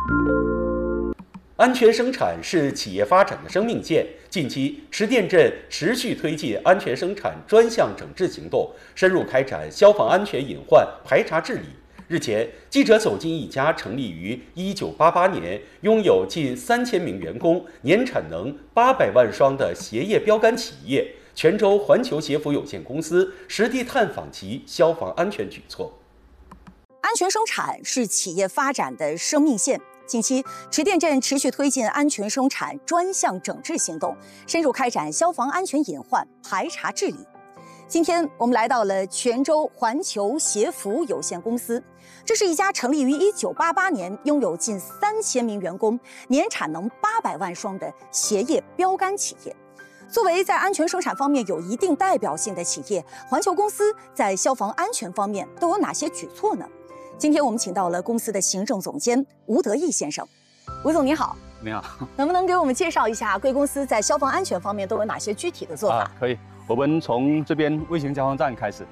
安全生产是企业发展的生命线。近期，池店镇持续推进安全生产专项整治行动，深入开展消防安全隐患排查治理。日前，记者走进一家成立于1988年、拥有近3000名员工、年产能800万双的鞋业标杆企业——泉州环球鞋服有限公司，实地探访其消防安全举措。 安全生产是企业发展的生命线。近期，池店镇持续推进安全生产专项整治行动，深入开展消防安全隐患排查治理。今天我们来到了泉州环球鞋服有限公司，这是一家成立于1988年、拥有近3000名员工、年产能800万双的鞋业标杆企业。作为在安全生产方面有一定代表性的企业，环球公司在消防安全方面都有哪些举措呢？今天我们请到了公司的行政总监吴德义先生。吴总你好。 你好。 能不能给我们介绍一下贵公司在消防安全方面都有哪些具体的做法？ 可以，我们从这边微型消防站开始。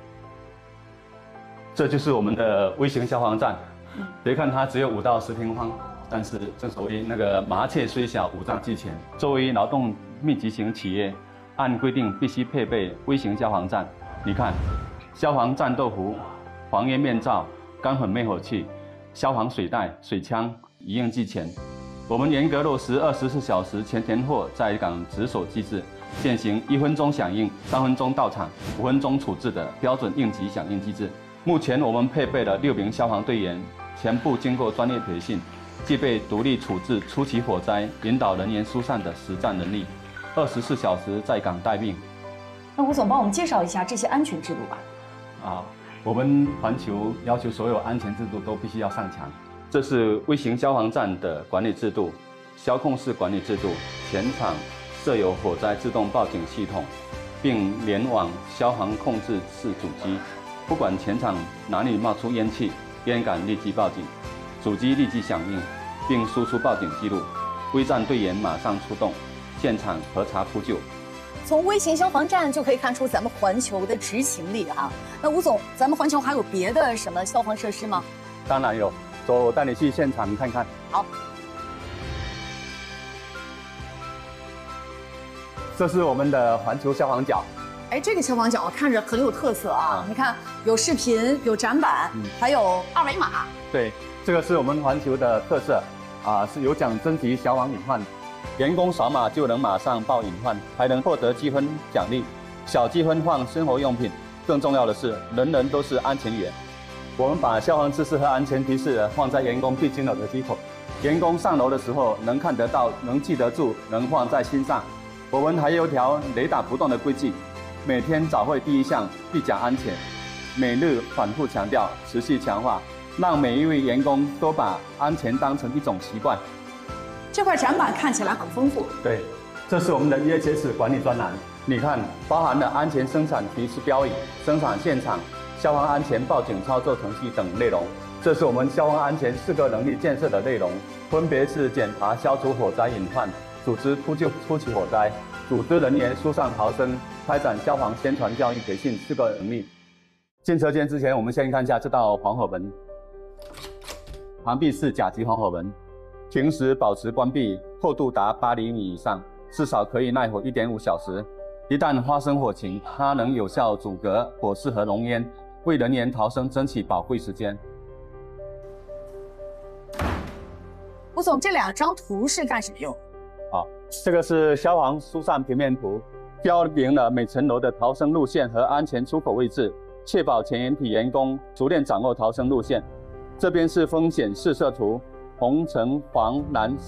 这就是我们的微型消防站，别看它只有5到10平方，但是正所谓那个麻雀虽小，五脏俱全。作为劳动密集型企业，按规定必须配备微型消防站。你看，消防战斗服、防烟面罩、干粉灭火器、消防水袋、水枪一应俱全。我们严格落实24小时全填货在岗值守机制，现行1分钟响应、3分钟到场、5分钟处置的标准应急响应机制。目前我们配备了6名消防队员，全部经过专业培训，具备独立处置初期火灾、引导人员疏散的实战能力，24小时在岗待命。 那吴总帮我们介绍一下这些安全制度吧。 我们环球要求所有安全制度都必须要上墙。这是微型消防站的管理制度，消控式管理制度，全场设有火灾自动报警系统，并联网消防控制室主机，不管全场哪里冒出烟气、烟感立即报警，主机立即响应，并输出报警记录，微站队员马上出动，现场核查扑救。 从微型消防站就可以看出咱们环球的执行力啊。那吴总，咱们环球还有别的什么消防设施吗？ 当然有，走，我带你去现场看看。 好。 这是我们的环球消防角。 这个消防角看着很有特色啊！你看，有视频，有展板，还有2维码。 对，这个是我们环球的特色是有奖征集消防隐患。员工扫码就能马上报隐患，还能获得积分奖励，小积分换生活用品。更重要的是，人人都是安全员。我们把消防知识和安全提示放在员工必经的耳机口，员工上楼的时候能看得到，能记得住，能放在心上。我们还有条雷打不动的规矩，每天早会第1项必讲安全，每日反复强调，持续强化，让每一位员工都把安全当成一种习惯。 这块展板看起来很丰富。 对，这是我们的EHS 管理专栏。你看，包含了安全生产提示标语、生产现场、消防安全报警操作程序等内容。这是我们消防安全4个能力建设的内容，分别是检查消除火灾隐患、组织扑救初期火灾、组织人员疏散逃生、开展消防宣传教育培训4个能力。进车间之前，我们先看一下这道防火门，旁壁是甲级防火门。平时保持关闭，厚度达8厘米以上，至少可以耐火1.5小时。一旦发生火情，它能有效阻隔火势和浓烟，为人员逃生争取宝贵时间。 吴总，这2张图是干什么用？ 这个是消防疏散平面图，标明了每层楼的逃生路线和安全出口位置，确保全员体员工熟练掌握逃生路线。这边是风险试射图，红橙黄蓝